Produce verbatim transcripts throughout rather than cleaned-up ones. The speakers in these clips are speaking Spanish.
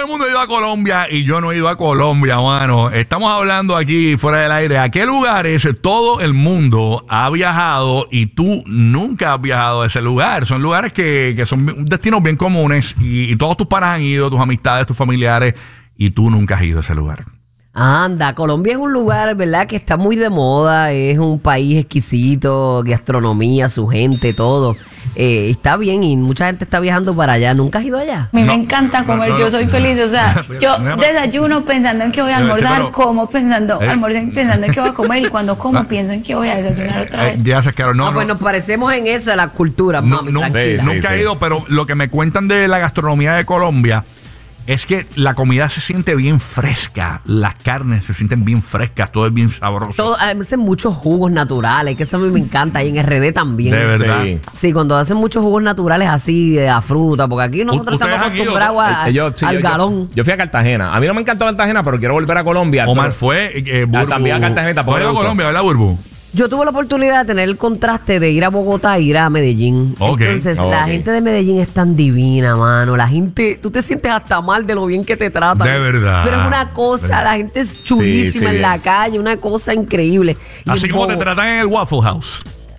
el mundo ha ido a Colombia y yo no he ido a Colombia, mano. Estamos hablando aquí fuera del aire. ¿A qué lugares todo el mundo ha viajado y tú nunca has viajado a ese lugar? Son lugares que, que son destinos bien comunes y, y todos tus panas han ido, tus amistades, tus familiares, y tú nunca has ido a ese lugar. Anda, Colombia es un lugar, ¿verdad?, que está muy de moda, es un país exquisito, gastronomía, su gente, todo. Eh, está bien y mucha gente está viajando para allá. ¿Nunca has ido allá? A mí No, me encanta comer, no, no, yo no. soy feliz, o sea, yo No, no. desayuno pensando en que voy a Sí, almorzar, pero- como pensando, Eh. almuerzo pensando en que voy a comer y cuando como Ah. pienso en que voy a desayunar otra Eh, vez. ya se quedaron. No, No, no. pues nos parecemos en eso, de la cultura, No, mami, no, tranquila. Sí, nunca sí. he ido, pero lo que me cuentan de la gastronomía de Colombia es que la comida se siente bien fresca, las carnes se sienten bien frescas, todo es bien sabroso. Todo, hacen muchos jugos naturales, que eso a mí me encanta, y en R D también. De verdad. Sí. Sí, cuando hacen muchos jugos naturales así de la fruta, porque aquí nosotros ustedes estamos han ido, acostumbrados a- Eh, yo- sí, al yo- yo- galón. Yo, fui a Cartagena. A mí no me encantó Cartagena, pero quiero volver a Colombia. Omar pero- fue, eh, Burbu. también a Cartagena, Fue por a gusto. Colombia, ¿verdad, Burbu? Yo tuve la oportunidad de tener el contraste de ir a Bogotá e ir a Medellín. Ok. Entonces, la Ok. gente de Medellín es tan divina, mano. La gente, tú te sientes hasta mal de lo bien que te tratan. De verdad. Pero es una cosa, la gente es chulísima Sí, sí. en la calle, una cosa increíble. Y Así en como te Bogo- tratan en el Waffle House.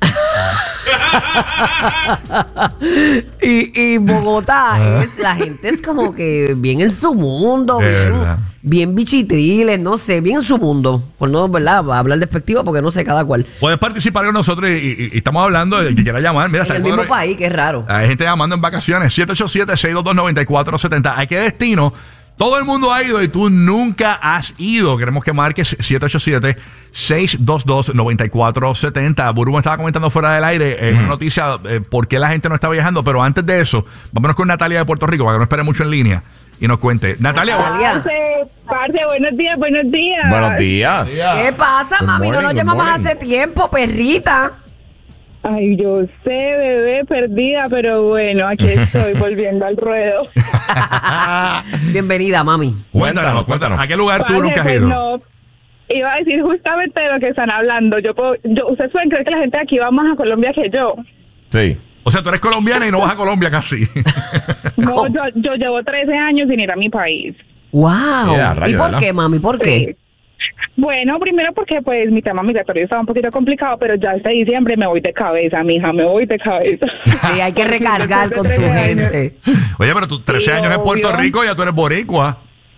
Y, y Bogotá es, la gente es como que bien en su mundo, De bien, verdad. bien bichitriles, no sé, bien en su mundo. Por no, ¿verdad? Va a hablar despectivo porque no sé cada cual. Puedes participar con nosotros y, y- y estamos hablando de que quiera llamar. Mira, En hasta el el mismo cuadro- país, que es raro. Hay gente llamando en vacaciones. siete ocho siete, seis dos dos, nueve cuatro siete cero. ¿A qué destino todo el mundo ha ido y tú nunca has ido? Queremos que marques siete ocho siete, seis dos dos, nueve cuatro siete cero. Burbu me estaba comentando fuera del aire eh, una noticia eh, por qué la gente no está viajando. Pero antes de eso, vámonos con Natalia de Puerto Rico para que no espere mucho en línea y nos cuente. Natalia, Natalia. Parce, parce, buenos días, buenos días. Buenos días. ¿Qué pasa, Good mami? No morning, nos good llamamos morning. hace tiempo, perrita. Ay, yo sé, bebé, perdida, pero bueno, aquí estoy volviendo al ruedo. Bienvenida, mami. cuéntanos, Cuéntanos, cuéntanos. cuéntanos. ¿A qué lugar tú Parce, nunca has pues ido? no, iba a decir justamente de lo que están hablando. Yo, puedo- yo Ustedes pueden creer que la gente de aquí va más a Colombia que yo. Sí. O sea, tú eres colombiana y no vas a Colombia casi. No, yo, yo llevo trece años sin ir a mi país. Wow. Yeah, rayo, ¿Y por ¿verdad? qué, mami? ¿Por qué? Sí. Bueno, primero porque pues mi tema migratorio estaba un poquito complicado, pero ya hasta diciembre me voy de cabeza, mija, me voy de cabeza. Sí, hay que recargar con tu Después de trece años. gente. Oye, pero tú trece Sí, años en Puerto obvio. Rico y ya tú eres boricua.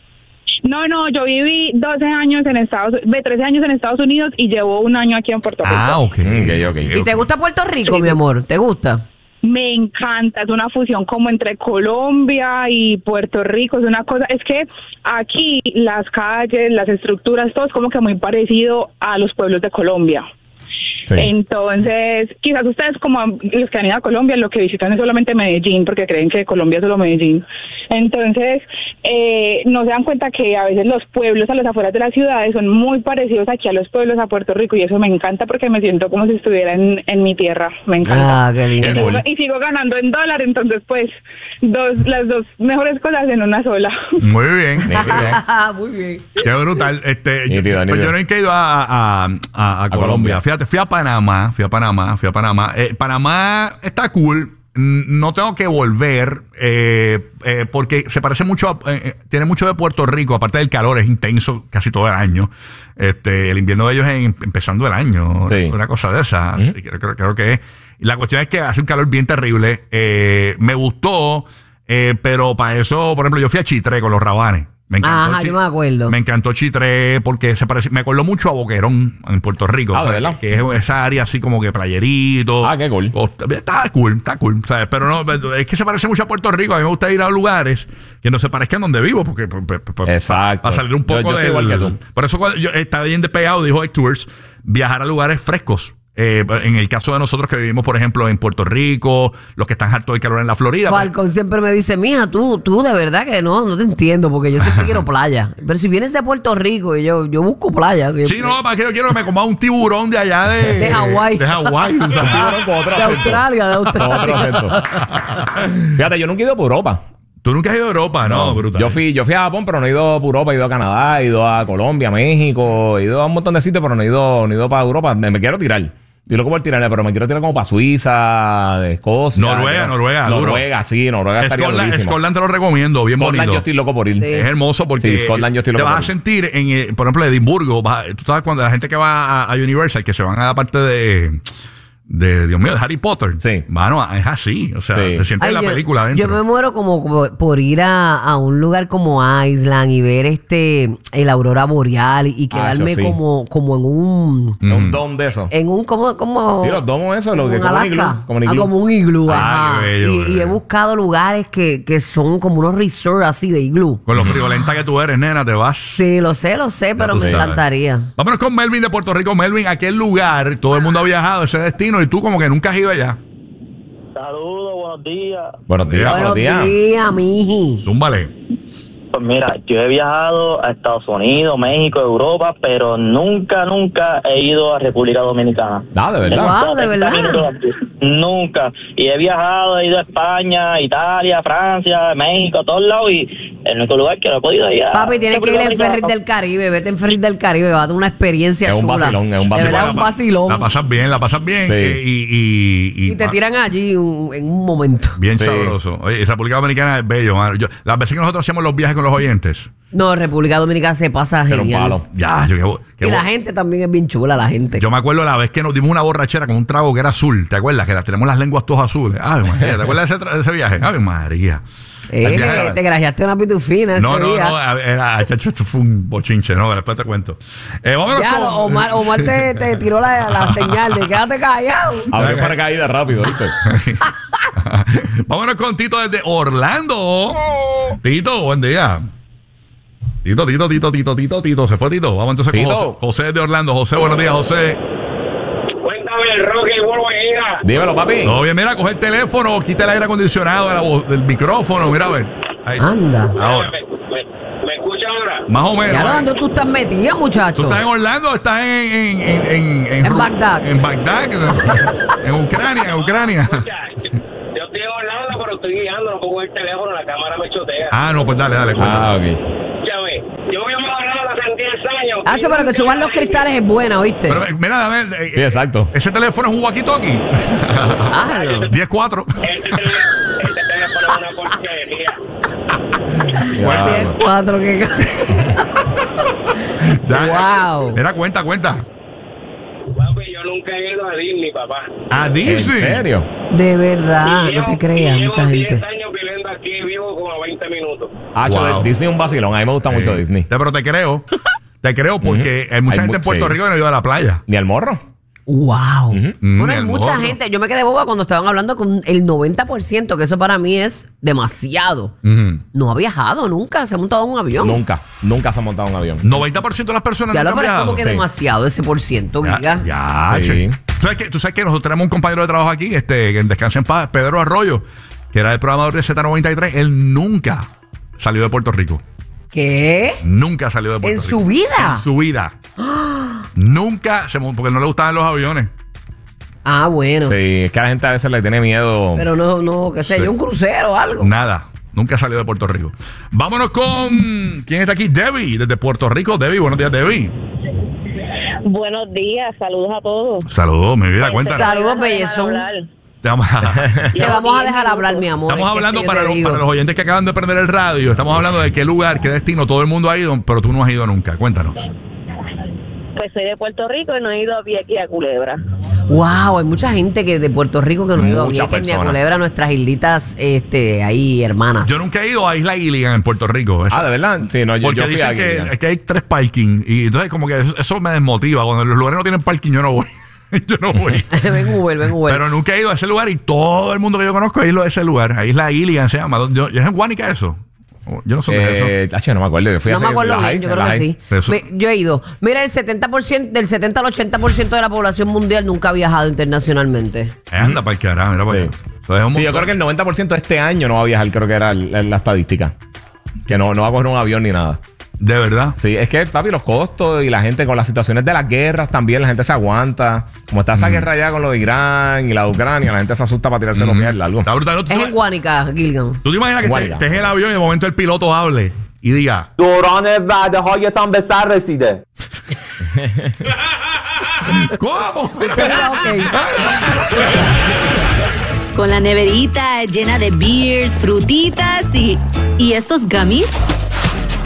No, no, yo viví doce años en Estados de trece años en Estados Unidos y llevo un año aquí en Puerto Rico. Ah, ok. Ok, ok. ¿Y te gusta Puerto Rico, mi amor? ¿Te gusta? Me encanta, es una fusión como entre Colombia y Puerto Rico, es una cosa, es que aquí las calles, las estructuras, todo es como que muy parecido a los pueblos de Colombia. Sí. Entonces, quizás ustedes como los que han ido a Colombia, lo que visitan es solamente Medellín, porque creen que Colombia es solo Medellín. Entonces, eh, no se dan cuenta que a veces los pueblos a las afueras de las ciudades son muy parecidos aquí a los pueblos a Puerto Rico, y eso me encanta porque me siento como si estuviera en, en mi tierra, me encanta. Ah, qué lindo. Qué cool. Y sigo ganando en dólar, entonces pues dos las dos mejores cosas en una sola. Muy bien. Nítido. Muy bien. Qué brutal. Este, yo, Nítido, pues nítido. yo no he ido a, a, a- a- a Colombia. Colombia. Fíjate, fui a Panamá, fui a Panamá, fui a Panamá. Eh, Panamá está cool. Mm, No tengo que volver eh, eh, porque se parece mucho, a- eh, eh, tiene mucho de Puerto Rico, aparte del calor, es intenso casi todo el año. Este, el invierno de ellos es em- empezando el año, Sí. una cosa de esa. Ujú. Creo, creo- creo que es. Y la cuestión es que hace un calor bien terrible. Eh, me gustó, eh, pero para eso, por ejemplo, yo fui a Chitré con los rabanes. Me encantó Ajá, Chi- yo me acuerdo. Me encantó Chitré porque se parece, me acordó mucho a Boquerón en Puerto Rico. Ah, ¿de ¿sabes? verdad? Que es esa área así como que playerito. Ah, qué cool. Costa- Está cool, está cool. ¿Sabes? Pero no, es que se parece mucho a Puerto Rico. A mí me gusta ir a lugares que no se parezcan donde vivo, porque pues, pues, pues, Exacto. para salir un Yo- poco yo estoy del- igual que tú. Por eso cuando yo estaba bien despegado, dijo Tours, viajar a lugares frescos. Eh, en el caso de nosotros que vivimos, por ejemplo, en Puerto Rico, los que están hartos de calor en la Florida. pues, Falcón siempre me dice, mija, tú, tú de verdad que no, no te entiendo, porque yo siempre quiero playa. Pero si vienes de Puerto Rico, y yo, yo busco playa. siempre. sí, no, para que yo quiero que me coma un tiburón de allá de, De Hawái. De Hawái. o sea, Tiburón con otro De acento. Australia, de Con otro Australia. acento. Fíjate, yo nunca he ido por Europa. Tú nunca has ido a Europa, ¿no? Brutal. Yo fui, yo fui a Japón, pero no he ido por Europa, he ido a Canadá, he ido a Colombia, México, he ido a un montón de sitios, pero no he ido, no he ido para Europa. Me, me quiero tirar. Estoy loco por tirarle, pero me quiero tirar como para Suiza, de Escocia. Noruega, quiero- Noruega, duro. Noruega, sí, Noruega estaría Scotland, durísimo. Scotland te lo recomiendo, bien Scotland bonito. yo estoy loco por ir. Sí. Es hermoso porque Sí, Scotland yo estoy te loco vas a por ir. sentir en, eh, por ejemplo, Edimburgo. vas- tú sabes cuando la gente que va a, a Universal, que se van a la parte de, de Dios mío, de Harry Potter. Sí. Mano, es así. O sea, Sí. te sientes Ay, en la yo, película yo adentro. me muero como, como por ir a, a un lugar como Island y ver este el aurora boreal y, y Ah, quedarme eso sí. como, como en un Mm. Un dome de eso. en un como como Sí, los domos esos, los que como como un un iglú, Alaska. como un Ah, iglú. como un iglú, Ah, ajá. qué bello, y, qué y he bello. buscado lugares que, que son como unos resorts así de iglú. Con lo friolenta que tú eres, nena, te vas. Sí, lo sé, lo sé, pero tú me sabes. encantaría. Vámonos con Melvin de Puerto Rico. Melvin, ¿a qué lugar todo el mundo ha viajado, ese destino, y tú como que nunca has ido allá? Saludos, buenos días. Buenos días, Buenos buenos días. días, miji. Zúmbale. Pues mira, yo he viajado a Estados Unidos, México, Europa, pero nunca, nunca he ido a República Dominicana. Ah, de verdad. Wow, de treinta verdad. minutos de aquí. Nunca. Y he viajado, he ido a España, Italia, Francia, México, a todos lados, y el único lugar que no he podido ir a Papi, tienes que ir en República Ferris Dominicana. del Caribe, vete en Ferris del Caribe, que va a tener una experiencia Es un chula. vacilón, es un De vacilón. verdad, un vacilón. La pasas bien, la pasas bien. Sí. eh, y, y, y, Y te tiran allí un- en un momento. Bien Sí. sabroso. Oye, República Dominicana es bello, mano. Yo, las veces que nosotros hacíamos los viajes con los oyentes, No, República Dominicana se pasa Pero un genial. palo. ya, yo, qué- qué Y la bo- gente también es bien chula, la gente. yo me acuerdo la vez que nos dimos una borrachera con un trago que era azul. ¿Te acuerdas? Que las tenemos las lenguas todas azules. Ay, María, ¿te acuerdas de ese, tra- de ese viaje? Ay, María. Eh, El viaje- te grajeaste una pitufina ese No, no, día. no, a- era, chacho, esto fue un bochinche, ¿no? Después te cuento. Eh, vámonos Ya, con- lo- Omar, Omar te, te tiró la, la señal de quédate callado. Abrió paracaídas rápido, ¿viste? Vámonos con Tito desde Orlando. Tito, buen día. Tito, Tito, Tito, Tito, Tito, Tito. Se fue Tito. Vamos entonces con Tito. José, José desde Orlando. José, buenos días, José. Cuéntame el rock y vuelvo a ir. Dímelo, papi. Todo bien, mira, coge el teléfono, quita el aire acondicionado de la voz- del micrófono. Mira, a ver. Ahí. Anda. Ahora. ¿Me, me, me escucha ahora? Más o menos. Ya lo dónde tú estás metida, ¿Tú muchacho. estás en Orlando o estás en... En, en, en, En Ru- Bagdad. En Bagdad. En Ucrania, en Ucrania. Escucha, yo, yo estoy hablando, pero estoy guiando, no pongo el teléfono, la cámara me chotea. Ah, no, pues dale, dale. cuéntame. Ah, ok. Escúchame, yo voy a hablar hace diez años. Hacho, pero que suban los cristales es buena, ¿oíste? Pero eh, mira, dame. eh, Sí, exacto. Ese teléfono es un walkie-talkie. Bájalo. diez cuatro. Este, tele- este teléfono es una porquería. Ya, diez cuatro, que Wow. Mira, cuenta, cuenta. Papi, yo nunca he ido a Disney, papá. A ¿En Disney. serio? De verdad, Y no llevo- te creas, y llevo mucha gente. diez años viviendo aquí, vivo como a veinte minutos. Ah, Wow. wow. Disney es un vacilón. A mí me gusta mucho Eh, Disney. te- Pero te creo. Te creo porque Ujú. hay mucha Hay gente en mu- Puerto sí. Rico que no ha ido a la playa. Ni al morro. Wow. Ujú. Mm, Bueno, hay el mucha morro. gente. Yo me quedé boba cuando estaban hablando con el noventa por ciento, que eso para mí es demasiado. Ujú. No ha viajado nunca, se ha montado en un avión. Nunca. Nunca se ha montado un avión. noventa por ciento de las personas Ya no lo han parece viajado. como que Sí. demasiado ese por ciento, Ya, Giga. ya, Sí. che. ¿Tú sabes, que, tú sabes que nosotros tenemos un compañero de trabajo aquí, este, que descansa en paz, Pedro Arroyo, que era el programador de Z noventa y tres. Él nunca salió de Puerto Rico. ¿Qué? Nunca salió de Puerto ¿En Rico. su vida? En su vida. Nunca se mon- porque no le gustaban los aviones. Ah, bueno. Sí, es que a la gente a veces le tiene miedo. Pero no, no, qué sé Sí. yo, un crucero o algo. Nada. Nunca salió de Puerto Rico. Vámonos con... ¿Quién está aquí? Debbie, desde Puerto Rico. Debbie, buenos días, Debbie. Buenos días, saludos a todos. Saludos, mi vida, cuéntanos. Saludos, Me van a dejar bellezón. hablar. Te vamos a- Te vamos a dejar hablar, mi amor. Estamos es que hablando yo para te los, digo. para los oyentes que acaban de prender el radio. Estamos hablando de qué lugar, qué destino todo el mundo ha ido, pero tú no has ido nunca. Cuéntanos. Pues soy de Puerto Rico y no he ido a Vieques y a Culebra. Wow, hay mucha gente que de Puerto Rico que no ha ido a Muchas Vieques ni a personas. Culebra, nuestras islitas este, ahí, hermanas. Yo nunca he ido a Isla Gilligan en Puerto Rico. Esa- Ah, ¿de verdad? Sí, no, yo, porque yo fui dicen a que, Gilligan. que hay tres parking y entonces como que eso, eso me desmotiva. Cuando los lugares no tienen parking yo no voy. yo no voy. ven Uber, ven Uber. Pero nunca he ido a ese lugar y todo el mundo que yo conozco ha ido a ese lugar. A Isla Gilligan se llama. Yo, yo es en Guánica eso. Yo no sé de eso. Eh, tacho, no me acuerdo. Yo fui No a me hacer acuerdo la bien, high, yo en creo la que high. sí. Eso. Me- yo he ido. Mira, el setenta por ciento, del setenta al ochenta por ciento de la población mundial nunca ha viajado internacionalmente. Eh, anda para el carajo, mira para Sí. allá. Eso es un Sí, yo montón. creo que el noventa por ciento de este año no va a viajar, creo que era la, la estadística. Que no, no va a coger un avión ni nada. De verdad. Sí, es que, papi, los costos y la gente con las situaciones de las guerras también, la gente se aguanta. Como está esa guerra ya con lo de Irán y la de Ucrania, la gente se asusta para tirarse los pies largos. Está brutal. ¿Tú, Es te- en Guánica, Gilgan. tú te imaginas que Guánica. estés en el avión y de momento el piloto hable y diga... دوران وعده هایتان به سر رسیده ¿Cómo? Ok. Con la neverita llena de beers, frutitas y... ¿Y estos gummies?